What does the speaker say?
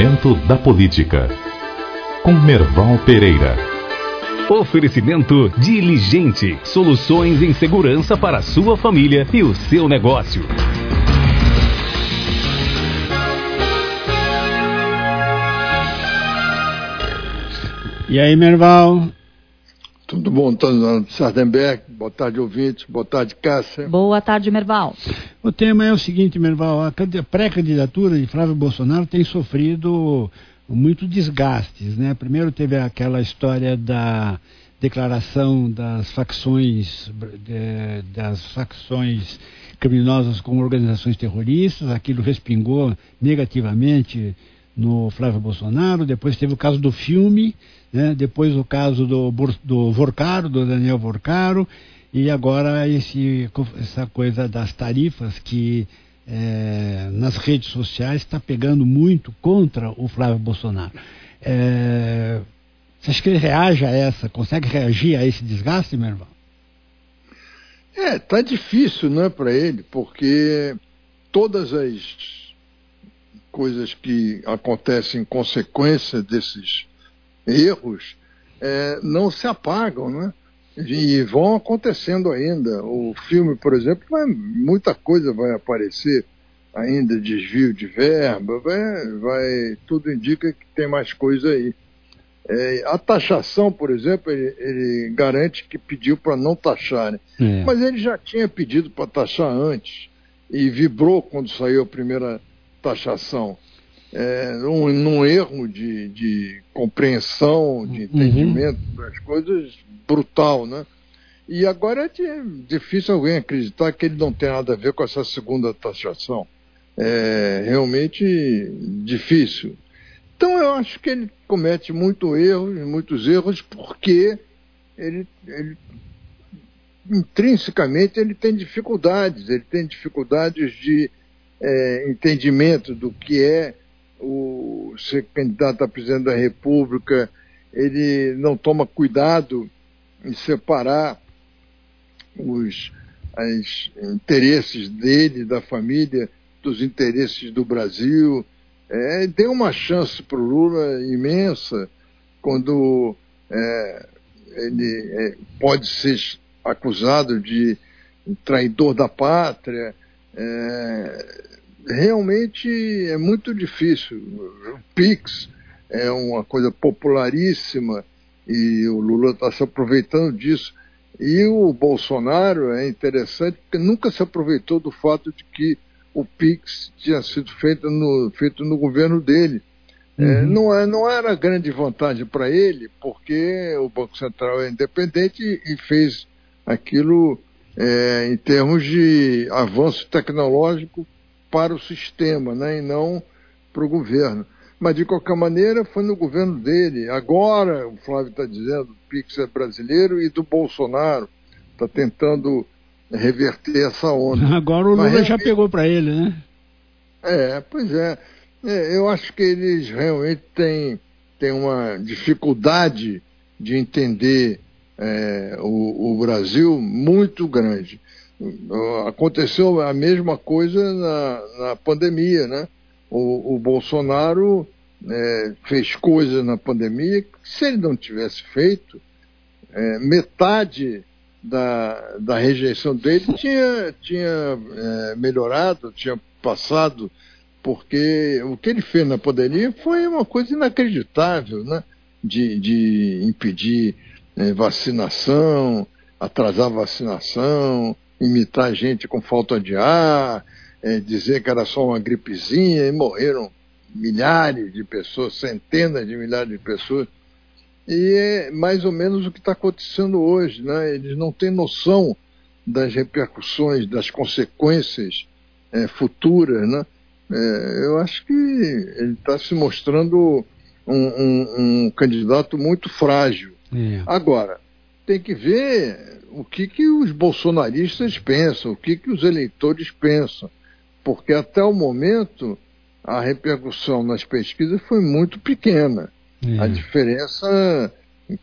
Momento da Política, com Merval Pereira. Oferecimento Diligente, soluções em segurança para a sua família e o seu negócio. E aí, Merval? Tudo bom, Antônio Sardenberg? Boa tarde, ouvintes. Boa tarde, Cássia. Boa tarde, Merval. O tema é o seguinte, Merval, a pré-candidatura de Flávio Bolsonaro tem sofrido muito desgastes, né? Primeiro teve aquela história da declaração das facções criminosas como organizações terroristas, aquilo respingou negativamente no Flávio Bolsonaro. Depois teve o caso do filme, né? Depois o caso do Vorcaro, do Daniel Vorcaro, e agora essa coisa das tarifas que nas redes sociais está pegando muito contra o Flávio Bolsonaro. Você acha que ele reage consegue reagir a esse desgaste, meu irmão? Tá difícil, né, para ele, porque todas as coisas que acontecem em consequência desses erros não se apagam, né? E vão acontecendo ainda. O filme, por exemplo, muita coisa vai aparecer ainda, desvio de verba, tudo indica que tem mais coisa aí. A taxação, por exemplo, ele garante que pediu para não taxar, né? Mas ele já tinha pedido para taxar antes e vibrou quando saiu a primeira taxação. Num erro de compreensão, de entendimento das coisas brutal, né? E agora é difícil alguém acreditar que ele não tem nada a ver com essa segunda taxação. É realmente difícil. Então eu acho que ele comete muitos erros, porque ele intrinsecamente ele tem dificuldades de entendimento do que é ser candidato a presidente da República. Ele não toma cuidado em separar os interesses dele, da família, dos interesses do Brasil. Deu uma chance para o Lula imensa quando ele pode ser acusado de traidor da pátria. Realmente é muito difícil. O PIX é uma coisa popularíssima e o Lula está se aproveitando disso. E o Bolsonaro é interessante porque nunca se aproveitou do fato de que o PIX tinha sido feito no governo dele. Não era grande vantagem para ele, porque o Banco Central é independente e fez aquilo em termos de avanço tecnológico para o sistema, né, e não para o governo. Mas, de qualquer maneira, foi no governo dele. Agora, o Flávio está dizendo, o PIX é brasileiro e do Bolsonaro. Está tentando reverter essa onda. Agora o Lula já pegou para ele, né? Pois é. Eu acho que eles realmente têm uma dificuldade de entender o Brasil muito grande. Aconteceu a mesma coisa na pandemia, né? O Bolsonaro fez coisas na pandemia que, se ele não tivesse feito, metade da rejeição dele tinha melhorado, tinha passado, porque o que ele fez na pandemia foi uma coisa inacreditável, né? De impedir vacinação, atrasar vacinação, imitar gente com falta de ar, dizer que era só uma gripezinha, e morreram milhares de pessoas, centenas de milhares de pessoas. E é mais ou menos o que está acontecendo hoje, né? Eles não têm noção das repercussões, das consequências futuras, né? Eu acho que ele está se mostrando um candidato muito frágil. Agora, tem que ver o que os bolsonaristas pensam, o que os eleitores pensam, porque até o momento a repercussão nas pesquisas foi muito pequena. A diferença